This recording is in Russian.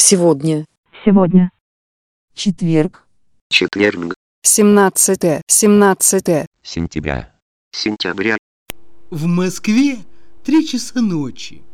Сегодня. Сегодня. Четверг. Четверг. 17 сентября. Сентября. В Москве 3 часа ночи.